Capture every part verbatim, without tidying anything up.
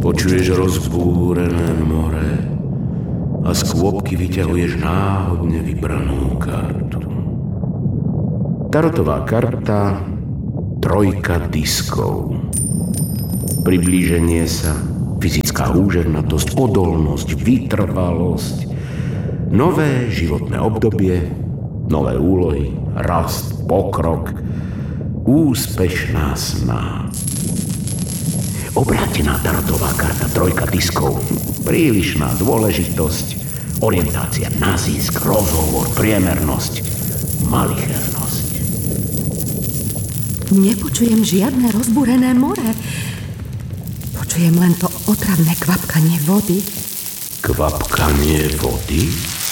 Počuješ rozbúrené more a z kôpky vyťahuješ náhodne vybranú kartu. Tarotová karta trojka diskov. Priblíženie sa, fyzická úžernatosť, odolnosť, vytrvalosť, nové životné obdobie, nové úlohy, rast, pokrok, úspešná sná. Obrátená tarotová karta trojka diskov, prílišná dôležitosť, orientácia na zisk, rozhovor, priemernosť, malichernosť. Nepočujem žiadne rozbúrené more. Počujem len to otravné kvapkanie vody. Kvapkanie vody?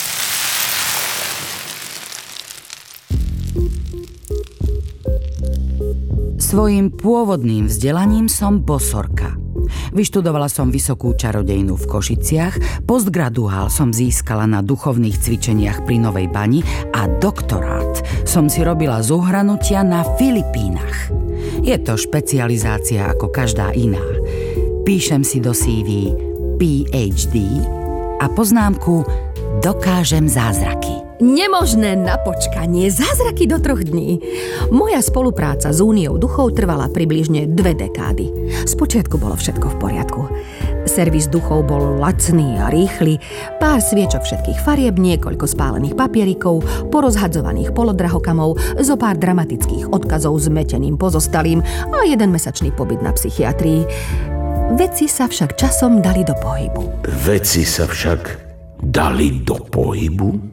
Svojím pôvodným vzdelaním som bosorka. Vyštudovala som vysokú čarodejnú v Košiciach, postgraduál som získala na duchovných cvičeniach pri Novej Bani a doktorát som si robila z uhranutia na Filipínach. Je to špecializácia ako každá iná. Píšem si do C V P H D a poznámku dokážem zázraky. Nemožné na počkanie, zázraky do troch dní. Moja spolupráca s Úniou duchov trvala približne dve dekády. Spočiatku bolo všetko v poriadku. Servis duchov bol lacný a rýchly, pár sviečok všetkých farieb, niekoľko spálených papierikov, porozhadzovaných polodrahokamov, zo pár dramatických odkazov zmeteným pozostalým a jeden mesačný pobyt na psychiatrii. Veci sa však časom dali do pohybu. Veci sa však dali do pohybu?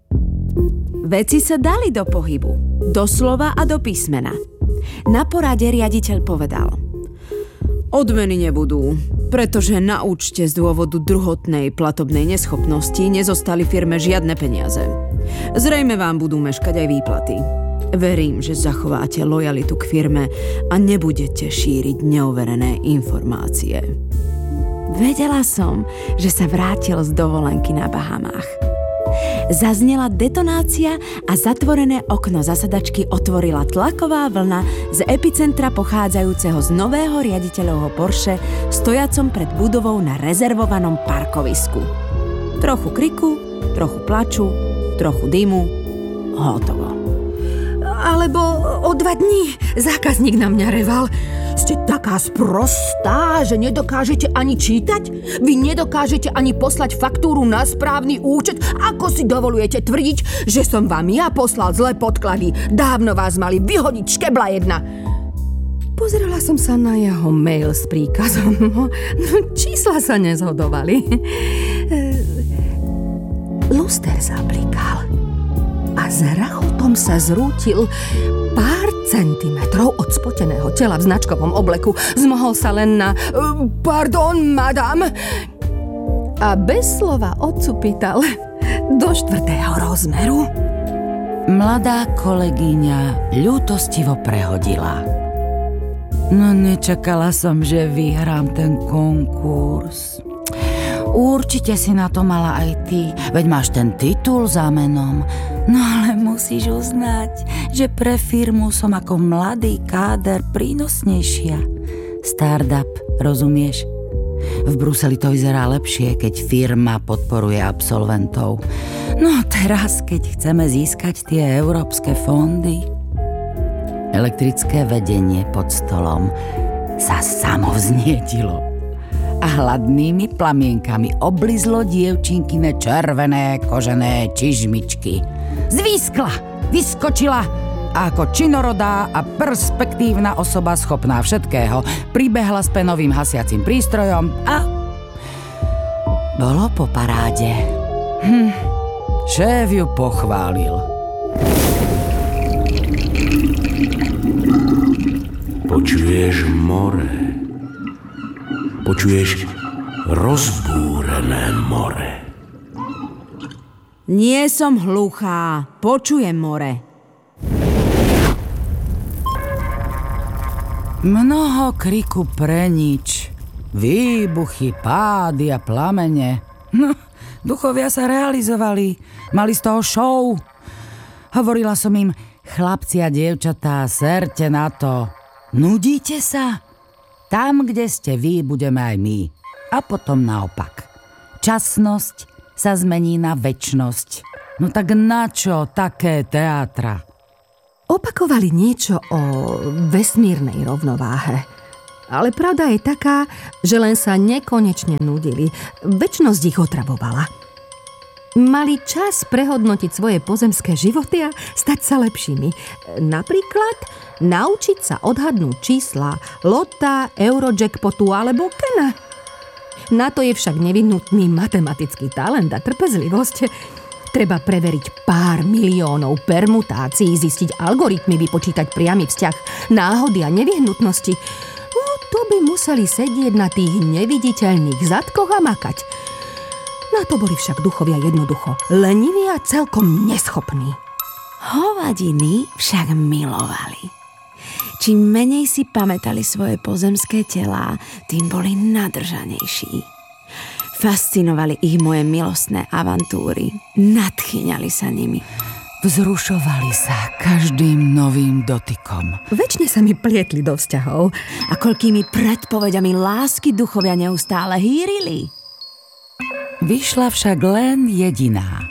Veci sa dali do pohybu, doslova a do písmena. Na porade riaditeľ povedal: odmeny nebudú, pretože na účte z dôvodu druhotnej platobnej neschopnosti nezostali firme žiadne peniaze. Zrejme vám budú meškať aj výplaty. Verím, že zachováte lojalitu k firme a nebudete šíriť neoverené informácie. Vedela som, že sa vrátil z dovolenky na Bahamách. Zaznela detonácia a zatvorené okno zasadačky otvorila tlaková vlna z epicentra pochádzajúceho z nového riaditeľovho Porsche stojacom pred budovou na rezervovanom parkovisku. Trochu kriku, trochu plaču, trochu dymu. Hotovo. Alebo o dva dní zákazník na mňa reval. Ste taká sprostá, že nedokážete ani čítať? Vy nedokážete ani poslať faktúru na správny účet? Ako si dovolujete tvrdiť, že som vám ja poslal zlé podklady? Dávno vás mali vyhodiť, škebla jedna. Pozerala som sa na jeho mail s príkazom. No, čísla sa nezhodovali. Luster zablikal a s rachotom sa zrútil pár centimetrov od spoteného tela v značkovom obleku. Zmohol sa len na pardon, madam. A bez slova otcu pýtal do štvrtého rozmeru. Mladá kolegyňa ľútostivo prehodila. No nečakala som, že vyhrám ten konkurs. Určite si na to mala aj ty, veď máš ten titul za menom. No ale musíš uznať, že pre firmu som ako mladý káder prínosnejšia. Startup, rozumieš? V Bruseli to vyzerá lepšie, keď firma podporuje absolventov. No teraz, keď chceme získať tie európske fondy. Elektrické vedenie pod stolom sa samovznietilo a hladnými plamienkami oblizlo dievčinkine červené kožené čižmičky. Zvýskla, vyskočila a ako činorodá a perspektívna osoba schopná všetkého pribehla s penovým hasiacím prístrojom a bolo po paráde. Hm, šéf ju pochválil. Počuješ more. Počuješ rozbúrené more. Nie som hluchá, počujem more. Mnoho kriku pre nič. Výbuchy, pády a plamene. No, duchovia sa realizovali. Mali z toho show. Hovorila som im: chlapci a dievčatá, serte na to. Nudíte sa? Tam, kde ste vy, budeme aj my. a potom naopak. Časnosť sa zmení na večnosť. No tak na čo také teátra? Opakovali niečo o vesmírnej rovnováhe. Ale pravda je taká, že len sa nekonečne nudili. Večnosť ich otravovala. Mali čas prehodnotiť svoje pozemské životy a stať sa lepšími. Napríklad naučiť sa odhadnúť čísla lota, eurojackpotu alebo kena. Na to je však nevyhnutný matematický talent a trpezlivosť. Treba preveriť pár miliónov permutácií, zistiť algoritmy, vypočítať priamy vzťah náhody a nevyhnutnosti. No, to by museli sedieť na tých neviditeľných zadkoch a makať. Na to boli však duchovia jednoducho leniví a celkom neschopní. Hovadiny však milovali. Čím menej si pamätali svoje pozemské telá, tým boli nadržanejší. Fascinovali ich moje milostné avantúry. Nadchýňali sa nimi. Vzrušovali sa každým novým dotykom. Večne sa mi plietli do vzťahov. A koľkými predpovedami lásky duchovia neustále hýrili. Vyšla však len jediná.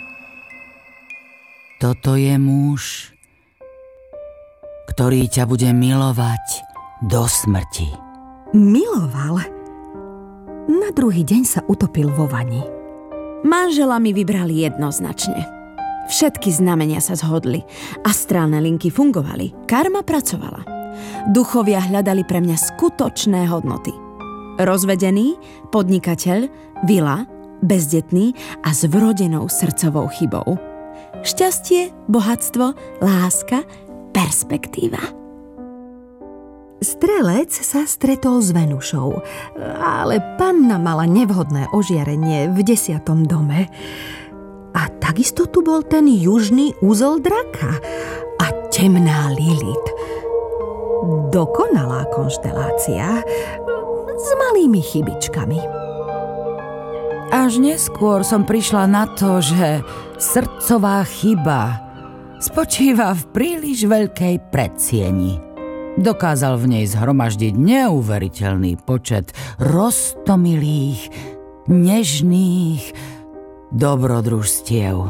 Toto je muž, ktorý ťa bude milovať do smrti. Miloval? Na druhý deň sa utopil vo vani. Manžela mi vybrali jednoznačne. Všetky znamenia sa zhodli. Astrálne linky fungovali. Karma pracovala. Duchovia hľadali pre mňa skutočné hodnoty. Rozvedený, podnikateľ, vila, bezdetný a s vrodenou srdcovou chybou. Šťastie, bohatstvo, láska, perspektíva. Strelec sa stretol s Venušou, ale panna mala nevhodné ožiarenie v desiatom dome. A takisto tu bol ten južný úzol draka a temná Lilith. Dokonalá konštelácia s malými chybičkami. Až neskôr som prišla na to, že srdcová chyba spočíva v príliš veľkej predsieni. Dokázal v nej zhromaždiť neuveriteľný počet roztomilých, nežných dobrodružstiev.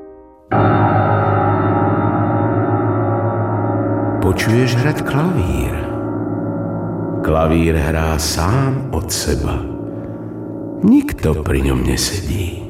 Počuješ hrať klavír? Klavír hrá sám od seba. Nikto pri ňom nesedí.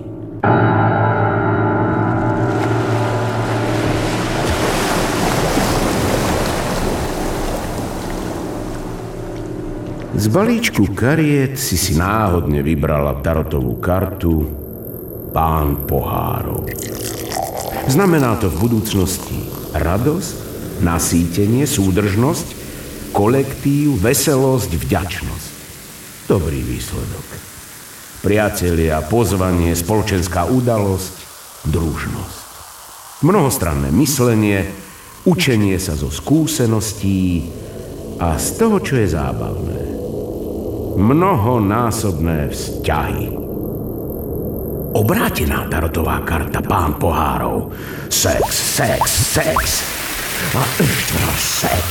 Z balíčku kariet si si náhodne vybrala tarotovú kartu Pán pohárov. Znamená to v budúcnosti radosť, nasýtenie, súdržnosť, kolektív, veselosť, vďačnosť. Dobrý výsledok. Priatelia, pozvanie, spoločenská udalosť, družnosť. Mnohostranné myslenie, učenie sa zo skúseností a z toho, čo je zábavné. Mnohonásobné vzťahy. Obrátená tarotová karta Pán pohárov. Sex, sex, sex a ešte raz sex.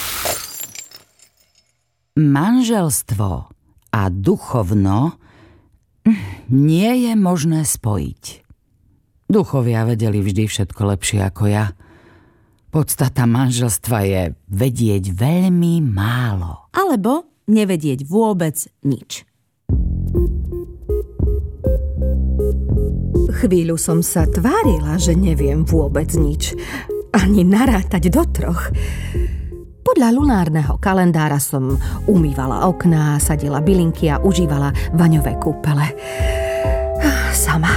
Manželstvo a duchovno nie je možné spojiť. Duchovia vedeli vždy všetko lepšie ako ja. Podstata manželstva je vedieť veľmi málo. Alebo nevedieť vôbec nič. Chvíľu som sa tvárila, že neviem vôbec nič. Ani narátať do troch. Podľa lunárneho kalendára som umývala okná, sadila bylinky a užívala vaňové kúpele. Sama.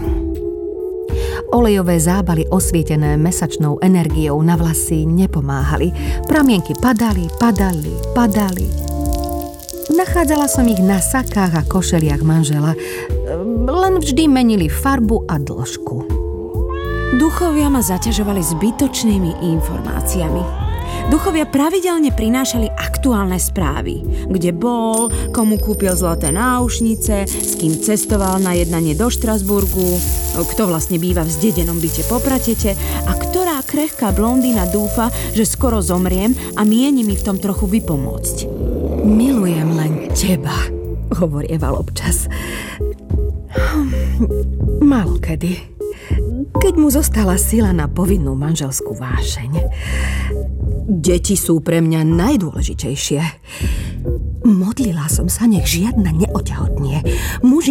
Olejové zábaly osvietené mesačnou energiou na vlasy nepomáhali. Pramienky padali, padali, padali. Nachádzala som ich na sakách a košeliach manžela. Len vždy menili farbu a dĺžku. Duchovia ma zaťažovali zbytočnými informáciami. Duchovia pravidelne prinášali aktuálne správy. Kde bol, komu kúpil zlaté náušnice, s kým cestoval na jednanie do Štrasburgu, kto vlastne býva v zdedenom byte po Pratete a ktorá krehká blondína dúfa, že skoro zomriem a mieni mi v tom trochu vypomôcť. Milujem len teba, hovorieval občas. Málo kedy, keď mu zostala sila na povinnú manželskú vášeň. Deti sú pre mňa najdôležitejšie. Modlila som sa, nech žiadna neotehotnie. Muži